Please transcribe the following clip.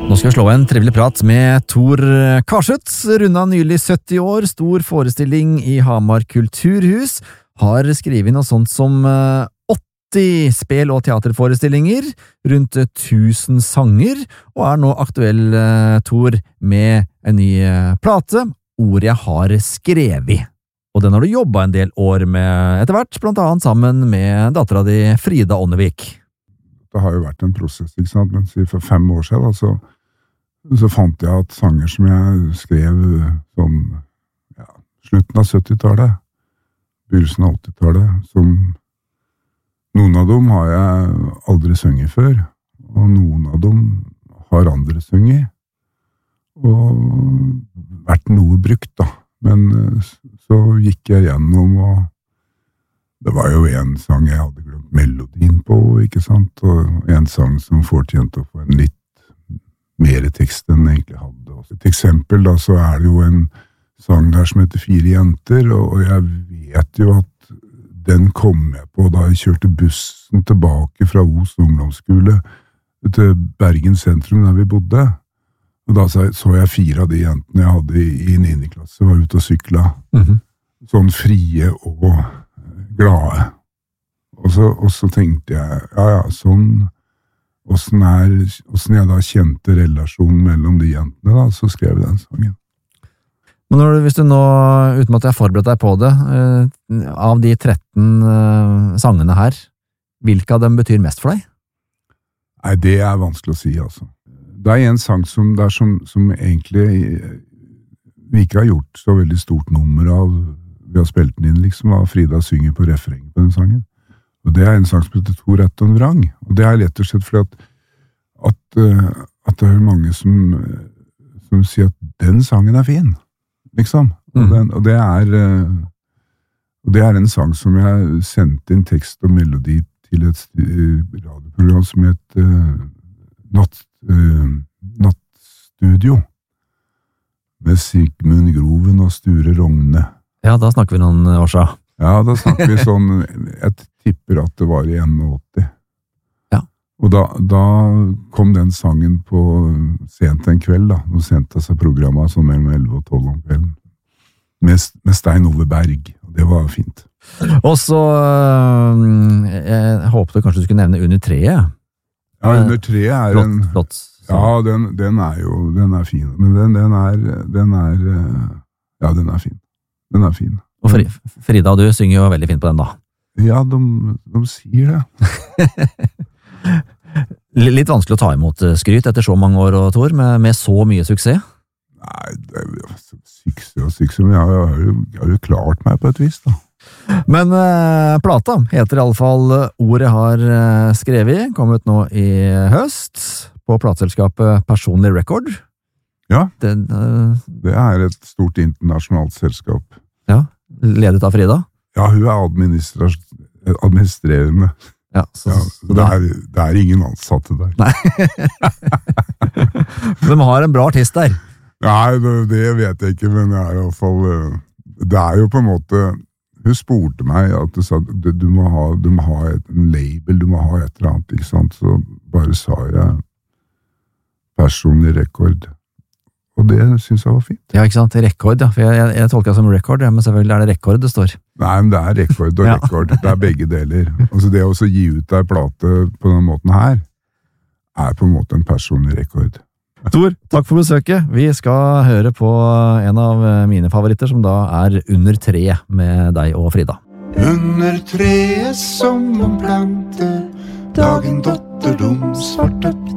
Nå skal vi slå en trivelig prat med Tor Karseth, rundet nylig 70 år, stor forestilling i Hamar Kulturhus, har skrevet noe sånt som 80 spel- og teaterforestillinger, rundt 1000 sanger, og nå aktuell, Tor, med en ny plate, Ordet jeg har skrevet. Og den har du jobbet en del år med etter hvert, blant annet sammen med datteren di Frida Ånnevik. Det har jo vært en prosess, ikke sant? Men for 5 år siden, så fant jeg at sanger som jeg skrev sånn, slutten av 70-tallet, begynnelsen av 80-tallet, som noen av dem har jeg aldri sunget før, og noen av dem har andre sunget, og vært noe brukt da. Men så gikk jeg gjennom, og det var jo en sang jeg hadde glemt melodien på, ikke sant? Og en sang som fortjente å få en litt mer tekst enn jeg egentlig hadde. Et eksempel da, så det jo en sang der som heter Fire jenter, og jeg vet jo at den kom jeg på da jeg kjørte bussen tilbake fra Os ungdomsskole til Bergen sentrum der vi bodde. Og da så jeg 4 av de jentene jeg hadde i 9. klasse, var ute og sykla. Sånn frie og glade. Og så tenkte jeg, sånn, hvordan jeg da kjente relasjonen mellom de jentene da, så skrev jeg den sangen. Men hvis du nå, uten at jeg har forberedt deg på det, av de 13 sangene her, hvilke av dem betyr mest for deg? Nei, det vanskelig å si, altså. Det en sang som egentlig vi ikke har gjort så veldig stort nummer av, vi har spilt den inn liksom, av Frida synger på refrengen på den sangen. Og det en sang som heter To rett og en vrang. Og det rett og slett fordi at det mange som sier at den sangen fin, liksom. Og det en sang som jeg sendte inn tekst og melodi til et radioprogram som het Nattstudio med Sigmund Groven og Sture Rogne. Ja, da snakker vi noen år siden. Ja, da snakker vi sånn, jeg tipper at det var i 81. Ja. Og da kom den sangen på sent en kveld da, og sendte seg programmet sånn mellom 11 og 12 om kvelden, med Stein Ove Berg, og det var fint. Og så, jeg håpte kanskje du skulle nevne Under treet. Ja, Under treet flott. Ja, den fin, men den fin. Den fin. Og Frida, du synger jo veldig fint på den da. Ja, de sier det. Litt vanskelig å ta imot skryt etter så mange år, Tor, med så mye suksess? Nei, suksess, men jeg har jo klart meg på et vis da. Men plata heter i alle fall Ordet har skrevet, kom ut nå i høst, på plateselskapet Personlig Record. Ja, det et stort internasjonalt selskap. Ja, ledet av Frida? Ja, hun administrerende. Ja, så det ingen ansatte der. Nei. De har en bra artist der. Nei, det vet jeg ikke, men i hvert fall, det jo på en måte, hun spurte meg at du sa, du må ha en label, du må ha et eller annet, ikke sant? Så bare sa jeg Personlig Rekord. Og det synes jeg var fint. Ja, ikke sant? Rekord, ja. For jeg tolker det som record, men selvfølgelig det rekord det står. Nei, men det rekord og rekord. Det begge deler. Altså det å gi ut en plate på den måten her, på en måte en personlig rekord. Tor, takk for besøket. Vi skal høre på en av mine favoritter, som da Under treet med deg og Frida. Under treet som man planter, dagen dotter dum svart opp